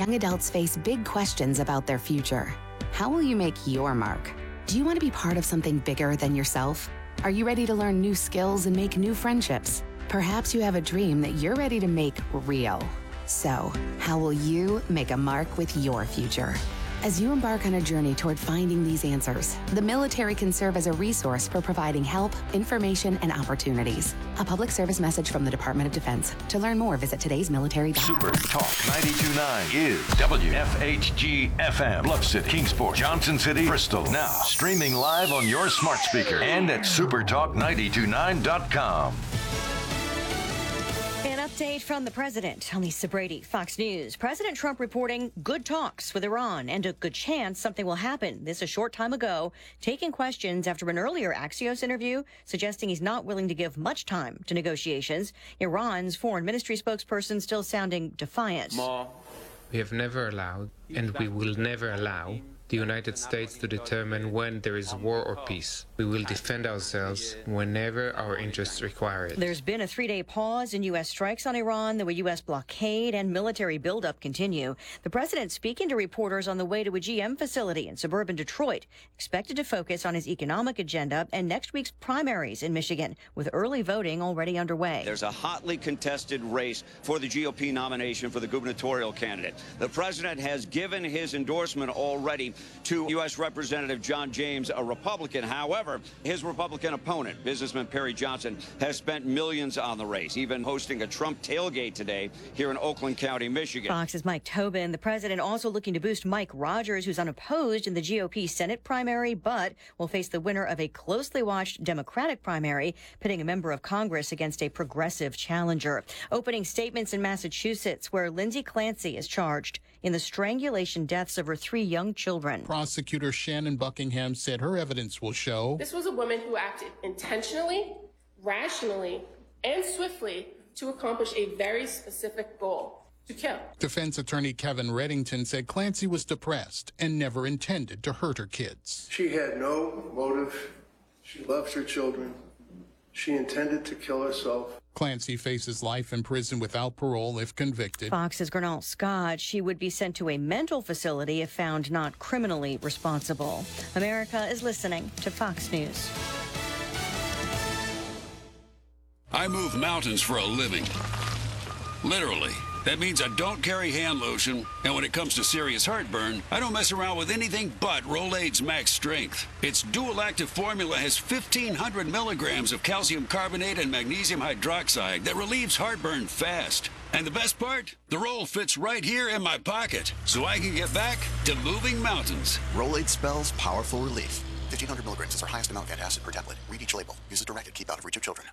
Young adults face big questions about their future. How will you make your mark? Do you want to be part of something bigger than yourself? Are you ready to learn new skills and make new friendships? Perhaps you have a dream that you're ready to make real. So, how will you make a mark with your future? As you embark on a journey toward finding these answers, the military can serve as a resource for providing help, information, and opportunities. A public service message from the Department of Defense. To learn more, visit today'smilitary.com. Super Talk 92.9 is WFHG-FM, Bluff City, Kingsport, Johnson City, Bristol. Now, streaming live on your smart speaker and at supertalk929.com. An update from the president. I'm Lisa Brady, Fox News. President Trump reporting good talks with Iran and a good chance something will happen. This a short time ago, taking questions after an earlier Axios interview suggesting he's not willing to give much time to negotiations. Iran's foreign ministry spokesperson still sounding defiant. We have never allowed, and we will never allow, the United States to determine when there is war or peace. We will defend ourselves whenever our interests require it. There's been a 3-day pause in U.S. strikes on Iran. The U.S. blockade and military buildup continue. The president speaking to reporters on the way to a GM facility in suburban Detroit, expected to focus on his economic agenda and next week's primaries in Michigan, with early voting already underway. There's a hotly contested race for the GOP nomination for the gubernatorial candidate. The president has given his endorsement already to U.S. Representative John James, a Republican. However, his Republican opponent, businessman Perry Johnson, has spent millions on the race, even hosting a Trump tailgate today here in Oakland County, Michigan. Fox's Mike Tobin. The president also looking to boost Mike Rogers, who's unopposed in the GOP Senate primary, but will face the winner of a closely watched Democratic primary, pitting a member of Congress against a progressive challenger. Opening statements in Massachusetts, where Lindsay Clancy is charged in the strangulation deaths of her 3 young children. Prosecutor Shannon Buckingham said her evidence will show this was a woman who acted intentionally, rationally, and swiftly to accomplish a very specific goal: to kill. Defense attorney Kevin Reddington said Clancy was depressed and never intended to hurt her kids. She had no motive. She loves her children. She intended to kill herself. Clancy faces life in prison without parole if convicted. Fox's Gernal Scott. She would be sent to a mental facility if found not criminally responsible. America is listening to Fox News. I move mountains for a living. Literally. That means I don't carry hand lotion, and when it comes to serious heartburn, I don't mess around with anything but Rolaids Max Strength. Its dual-active formula has 1,500 milligrams of calcium carbonate and magnesium hydroxide that relieves heartburn fast. And the best part? The roll fits right here in my pocket, so I can get back to moving mountains. Rolaids spells powerful relief. 1,500 milligrams is our highest amount of antacid per tablet. Read each label. Use as directed. Keep out of reach of children.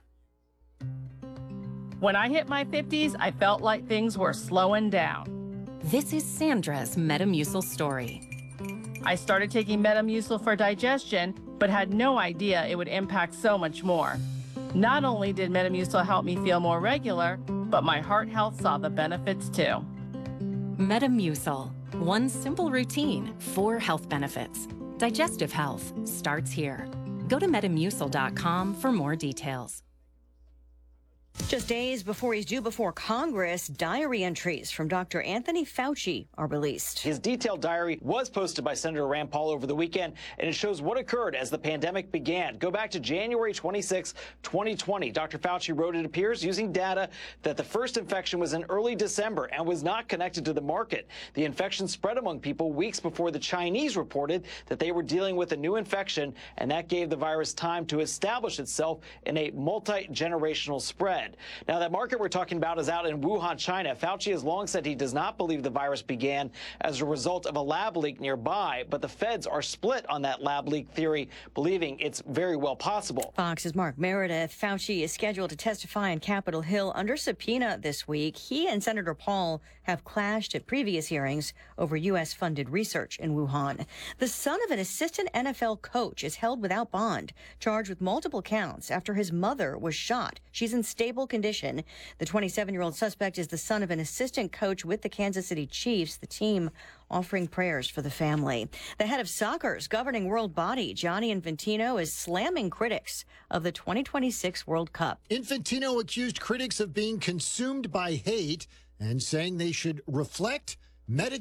When I hit my 50s, I felt like things were slowing down. This is Sandra's Metamucil story. I started taking Metamucil for digestion, but had no idea it would impact so much more. Not only did Metamucil help me feel more regular, but my heart health saw the benefits too. Metamucil, one simple routine, 4 health benefits. Digestive health starts here. Go to metamucil.com for more details. Just days before he's due before Congress, diary entries from Dr. Anthony Fauci are released. His detailed diary was posted by Senator Rand Paul over the weekend, and it shows what occurred as the pandemic began. Go back to January 26, 2020. Dr. Fauci wrote, it appears, using data that the first infection was in early December and was not connected to the market. The infection spread among people weeks before the Chinese reported that they were dealing with a new infection, and that gave the virus time to establish itself in a multi-generational spread. Now, that market we're talking about is out in Wuhan, China. Fauci has long said he does not believe the virus began as a result of a lab leak nearby, but the feds are split on that lab leak theory, believing it's very well possible. Fox's Mark Meredith. Fauci is scheduled to testify on Capitol Hill under subpoena this week. He and Senator Paul have clashed at previous hearings over U.S.-funded research in Wuhan. The son of an assistant NFL coach is held without bond, charged with multiple counts after his mother was shot. She's in stable condition. The 27-year-old suspect is the son of an assistant coach with the Kansas City Chiefs, the team offering prayers for the family. The head of soccer's governing world body, Gianni Infantino, is slamming critics of the 2026 World Cup. Infantino accused critics of being consumed by hate and saying they should reflect, meditate,